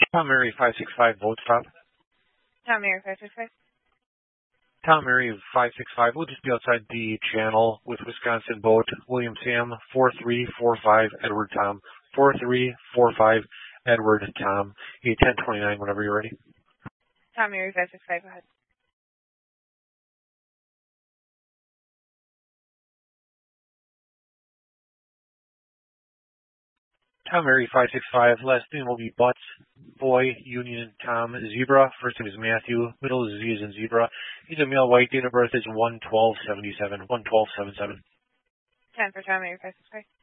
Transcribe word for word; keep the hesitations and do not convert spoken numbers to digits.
Tom Mary five six five, vote stop. Tom Mary five six five. Tom Mary five six five will just be outside the channel with Wisconsin boat. William Sam four three four five, Edward Tom. four three four five, Edward Tom. eight ten twenty-nine, whenever you're ready. Tom Mary five six five, go ahead. Tom Mary five six five, last name will be Butts, Boy, Union, Tom, Zebra. First name is Matthew, middle is Z is in Zebra. He's a male, white, date of birth is one twelve seventy-seven, one twelve seventy-seven. ten for Tom Mary five six five.